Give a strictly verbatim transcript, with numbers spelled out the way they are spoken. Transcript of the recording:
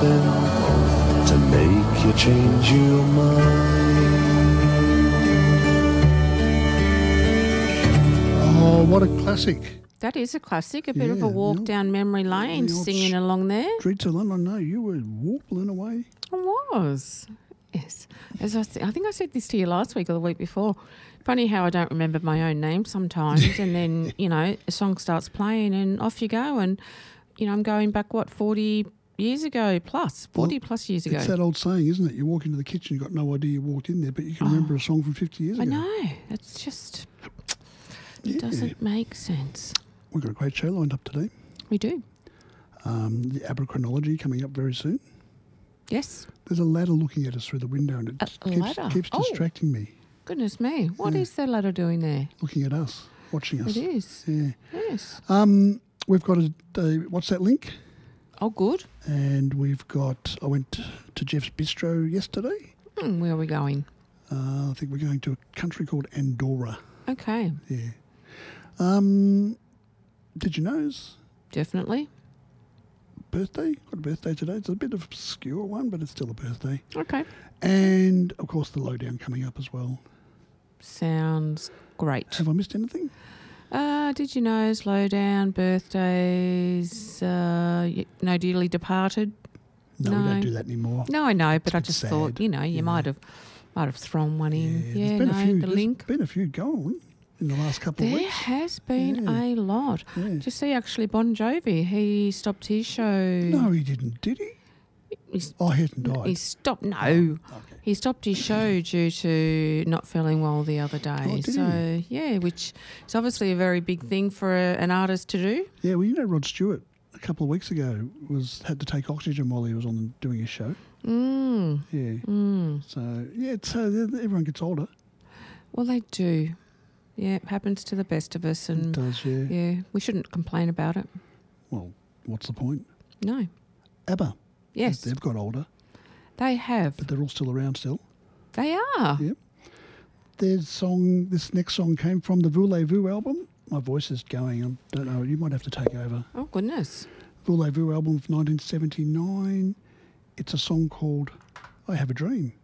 something to make you change your mind. Oh, what a classic. That is a classic, a bit of Yeah, a walk the down memory lane, the old singing sh- along there. Streets of London, no, you were warbling away. I was. Yes. As I, th- I think I said this to you last week or the week before. Funny how I don't remember my own name sometimes, and then, you know, a song starts playing and off you go. And, you know, I'm going back, what, forty years ago plus, forty Well, plus years ago. It's that old saying, isn't it? You walk into the kitchen, you've got no idea you walked in there, but you can remember a song from fifty years I ago. know. It's just, it Yeah. doesn't make sense. We've got a great show lined up today. We do. Um, the Aberchronology coming up very soon. Yes. There's a ladder looking at us through the window and it A keeps, ladder? keeps Oh. distracting me. Goodness me. What Yeah. is the ladder doing there? Looking at us, watching us. It is. Yeah. Yes. Um, we've got a, a what's that link? Oh, good. And we've got. I went to Jeff's Bistro yesterday. Hmm, where are we going? Uh, I think we're going to a country called Andorra. Okay. Yeah. Um, did you know it's Definitely. birthday? Got a birthday today. It's a bit of an obscure one, but it's still a birthday. Okay. And of course, the lowdown coming up as well. Sounds great. Have I missed anything? Uh, did you know Slowdown, birthdays, uh, y- no dearly departed? No, we No. don't do that anymore. No, I know, but It's a I bit just sad. thought, you know, you Yeah. might have might have thrown one in. there's Yeah, been no, a few. the there's link. been a few going in the last couple of There weeks. has been Yeah. a lot. Yeah. Did you see actually Bon Jovi? He stopped his show. No, he didn't, did he? He's, Oh, he hasn't died. he stopped. No. Okay. He stopped his show due to not feeling well the other day. Oh, did so, yeah, which is obviously a very big thing for a, an artist to do. Yeah, well, you know, Rod Stewart a couple of weeks ago was had to take oxygen while he was on doing his show. Mm. Yeah. Mm. So yeah, it's, uh, everyone gets older. Well, they do. Yeah, it happens to the best of us. It And does, yeah. yeah, we shouldn't complain about it. Well, what's the point? No. ABBA. Yes, They've got older, they have. but they're all still around still. They are. Yeah. Their song, this next song came from the Voulez-Vous album. My voice is going. I don't know. You might have to take over. Oh, goodness. Voulez-Vous album from nineteen seventy-nine. It's a song called I Have a Dream.